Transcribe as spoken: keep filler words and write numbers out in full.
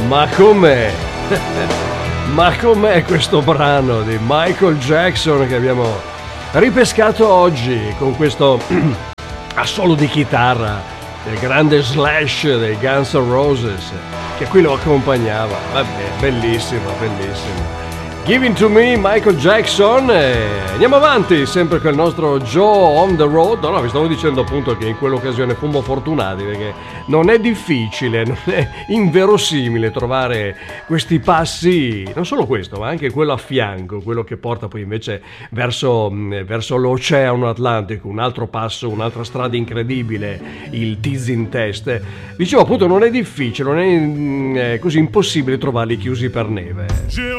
Ma com'è? Ma com'è questo brano di Michael Jackson che abbiamo ripescato oggi con questo assolo di chitarra del grande Slash dei Guns N' Roses che qui lo accompagnava. Vabbè, bellissimo, bellissimo. Giving to Me, Michael Jackson. E andiamo avanti sempre con il nostro Joe on the road. No, no, vi stavo dicendo appunto che in quell'occasione fummo fortunati, perché non è difficile, non è inverosimile trovare questi passi, non solo questo, ma anche quello a fianco, quello che porta poi invece verso, verso l'Oceano Atlantico, un altro passo, un'altra strada incredibile, il Teasing Test. Dicevo appunto, non è difficile, non è eh, così impossibile trovarli chiusi per neve.